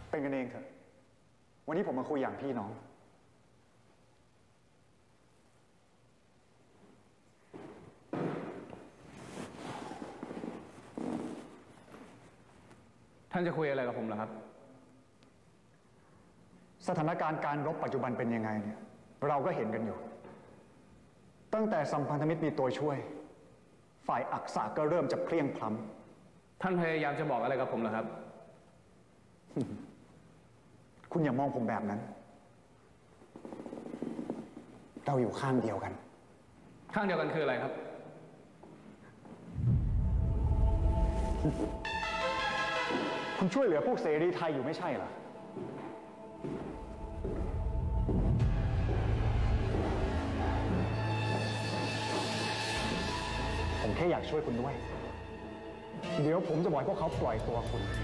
เป็นกันเองเถอะวันนี้ผมมาคุยอย่างพี่น้องท่านจะคุยอะไรกับผมเหรอครับสถานการณ์การรบปัจจุบันเป็นยังไงเนี่ยเราก็เห็นกันอยู่ตั้งแต่สัมพันธมิตรมีตัวช่วยฝ่ายอักษะก็เริ่มจะเพลียงพล้ำท่านพยายามจะบอกอะไรกับผมเหรอครับคุณอย่ามองผมแบบนั้นเราอยู่ข้างเดียวกันข้างเดียวกันคืออะไรครับคุณช่วยเหลือพวกเสรีไทยอยู่ไม่ใช่เหรอผมแค่อยากช่วยคุณด้วยเดี๋ยวผมจะบอกให้พวกเขาปล่อยตัวคุณ